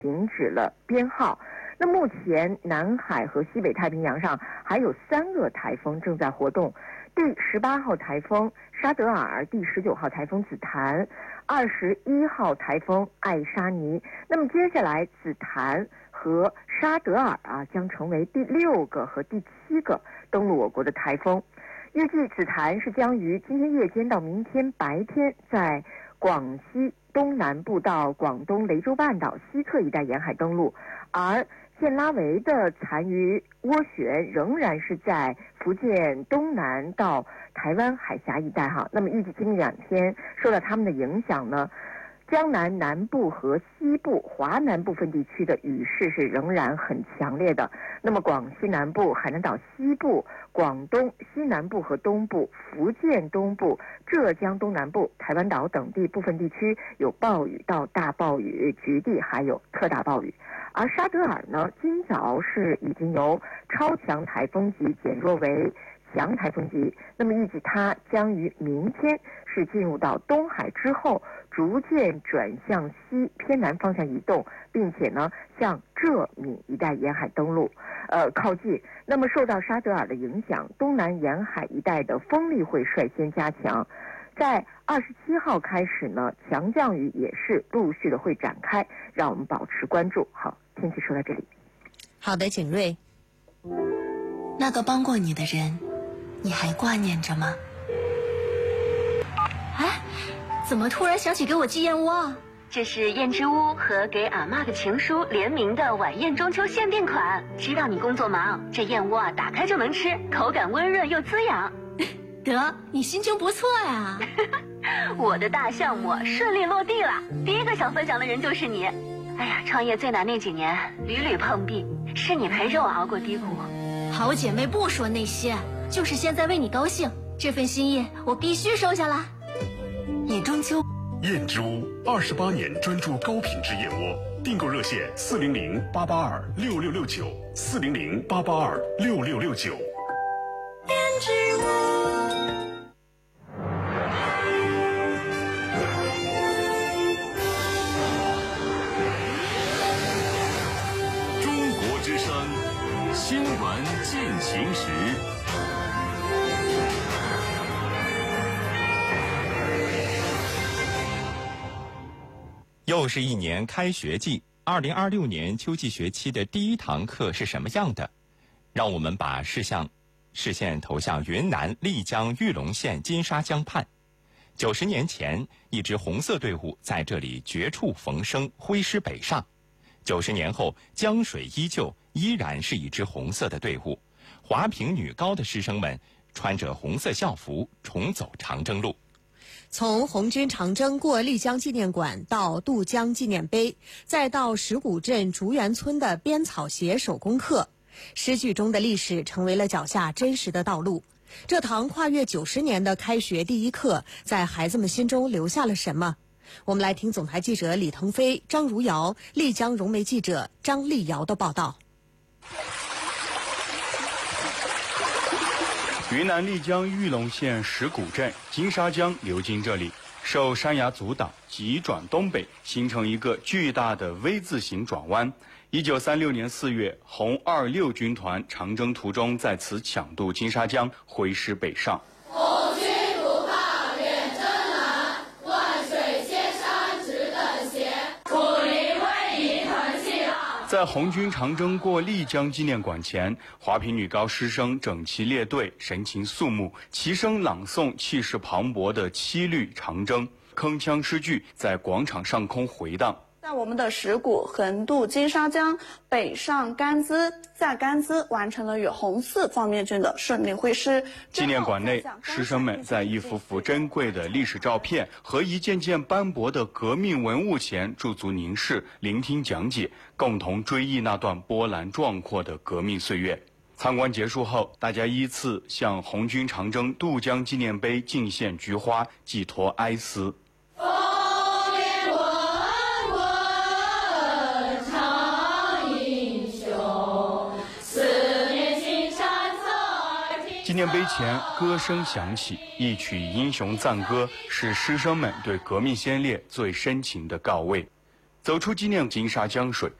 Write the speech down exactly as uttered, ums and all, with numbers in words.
停止了编号。那目前南海和西北太平洋上还有三个台风正在活动，第十八号台风沙德尔，第十九号台风紫檀，二十一号台风艾莎尼。那么接下来紫檀和沙德尔啊将成为第六个和第七个登陆我国的台风。预计紫檀是将于今天夜间到明天白天在广西东南部到广东雷州半岛西侧一带沿海登陆，而健拉维的残余涡旋仍然是在福建东南到台湾海峡一带哈。那么预计今明两天受到它们的影响呢，江南南部和西部、华南部分地区的雨势是仍然很强烈的。那么广西南部、海南岛西部、广东西南部和东部、福建东部、浙江东南部、台湾岛等地部分地区有暴雨到大暴雨，局地还有特大暴雨。而沙德尔呢，今早是已经由超强台风级减弱为强台风级，那么预计它将于明天是进入到东海之后，逐渐转向西偏南方向移动，并且呢向浙闽一带沿海登陆，呃靠近。那么受到沙德尔的影响，东南沿海一带的风力会率先加强。在二十七号开始呢，强降雨也是陆续的会展开，让我们保持关注。好，天气说到这里。 好的，景睿。那个帮过你的人，你还挂念着吗？ 哎，怎么突然想起给我寄燕窝啊？这是燕之屋和给阿嬷的情书联名的晚宴中秋限定款。知道你工作忙，这燕窝啊打开就能吃，口感温润又滋养。得，你心情不错呀。我的大项目顺利落地了，第一个想分享的人就是你。哎呀，创业最难那几年屡屡碰壁，是你陪着我熬过低谷。好姐妹不说那些，就是现在为你高兴，这份心意我必须收下来。 你中秋燕之屋二十八年专注高品质燕窝，订购热线四零零八八二六六六九四零零八八二六六六九。 燕之屋。 新闻进行时， 又是一年开学季，二零二六年秋季学期的第一堂课是什么样的？让我们把视向视线投向云南丽江玉龙县金沙江畔。九十年前，一支红色队伍在这里绝处逢生，挥师北上。九十年后，江水依旧，依然是一支红色的队伍。华坪女高的师生们穿着红色校服，重走长征路。 从红军长征过丽江纪念馆到渡江纪念碑，再到石鼓镇竹园村的编草鞋手工课，诗句中的历史成为了脚下真实的道路。这堂跨越九十年的开学第一课，在孩子们心中留下了什么？我们来听总台记者李腾飞、张如瑶、丽江融媒记者张丽瑶的报道。 云南丽江玉龙县石鼓镇金沙江流经这里，受山崖阻挡，急转东北，形成一个巨大的 V 字形转弯。一九三六年四月，红二六军团长征途中在此抢渡金沙江，挥师北上。 红军不怕远征难，万水千山只等闲，苦林为营腾气昂。 在红军长征过丽江纪念馆前，华坪女高师生整齐列队，神情肃穆，齐声朗诵气势磅礴的七律长征，铿锵诗句在广场上空回荡。 在我们的石鼓横渡金沙江，北上甘孜，在甘孜完成了与红四方面军的顺利会师。 纪念馆内，师生们在一幅幅珍贵的历史照片和一件件斑驳的革命文物前驻足凝视，聆听讲解，共同追忆那段波澜壮阔的革命岁月。参观结束后，大家依次向红军长征渡江纪念碑敬献菊花，寄托哀思。纪念碑前歌声响起，一曲英雄赞歌，是师生们对革命先烈最深情的告慰。 走出纪念金沙江水，